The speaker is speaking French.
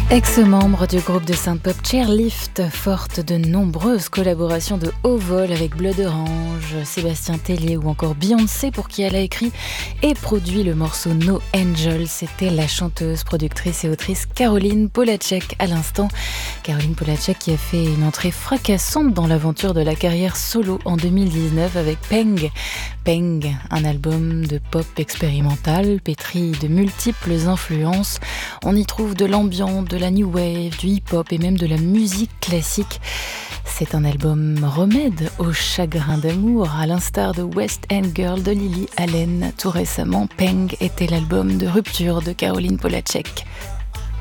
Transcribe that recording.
Ex-membre du groupe de synth-pop Chairlift, forte de nombreuses collaborations de haut vol avec Blood Orange, Sébastien Tellier ou encore Beyoncé, pour qui elle a écrit et produit le morceau No Angel. C'était la chanteuse, productrice et autrice Caroline Polachek à l'instant. Caroline Polachek qui a fait une entrée fracassante dans l'aventure de la carrière solo en 2019 avec Peng. Peng, un album de pop expérimental pétri de multiples influences. On y trouve de l'ambiance, de la new wave, du hip-hop et même de la musique classique. C'est un album remède au chagrin d'amour, à l'instar de West End Girl de Lily Allen. Tout récemment, Peng était l'album de rupture de Caroline Polachek.